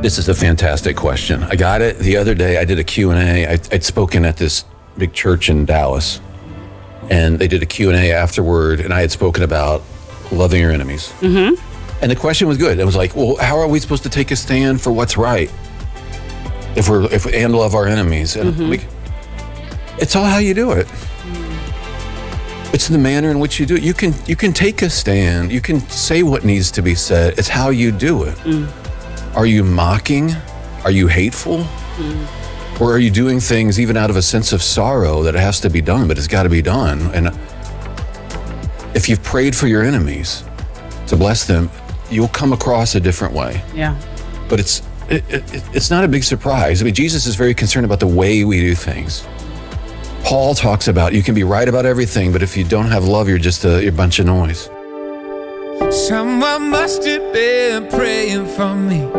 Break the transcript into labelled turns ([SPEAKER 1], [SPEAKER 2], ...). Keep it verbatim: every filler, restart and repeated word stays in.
[SPEAKER 1] This is a fantastic question. I got it the other day. I did a Q and A. I, I'd spoken at this big church in Dallas, and they did a Q and A afterward, and I had spoken about loving your enemies.
[SPEAKER 2] Mm-hmm.
[SPEAKER 1] And the question was good. It was like, well, how are we supposed to take a stand for what's right if we're if we and love our enemies? And
[SPEAKER 2] Mm-hmm.
[SPEAKER 1] we, it's all how you do it. It's the manner in which you do it. You can you can take a stand. You can say what needs to be said. It's how you do it.
[SPEAKER 2] Mm.
[SPEAKER 1] Are you mocking? Are you hateful?
[SPEAKER 2] Mm.
[SPEAKER 1] Or are you doing things even out of a sense of sorrow that it has to be done, but it's got to be done? And if you've prayed for your enemies to bless them, you'll come across a different way.
[SPEAKER 2] Yeah.
[SPEAKER 1] But it's it, it, it's not a big surprise. I mean, Jesus is very concerned about the way we do things. Paul talks about you can be right about everything, but if you don't have love, you're just a, you're a bunch of noise.
[SPEAKER 3] Someone must have been praying for me.